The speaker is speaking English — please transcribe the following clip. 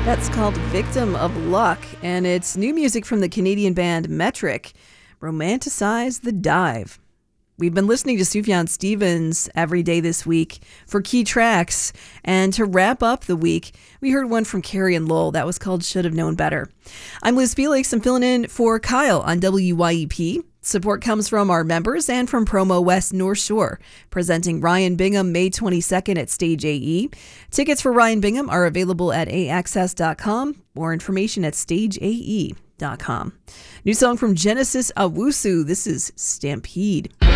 That's called Victim of Luck, and it's new music from the Canadian band Metric, Romanticize the Dive. We've been listening to Sufjan Stevens every day this week for key tracks, and to wrap up the week, we heard one from Carrie and Lowell that was called Should Have Known Better. I'm Liz Felix. I'm filling in for Kyle on WYEP. Support comes from our members and from Promo West North Shore, presenting Ryan Bingham May 22nd at Stage AE. Tickets for Ryan Bingham are available at aaccess.com. More information at stageae.com. New song from Genesis Owusu. This is Stampede.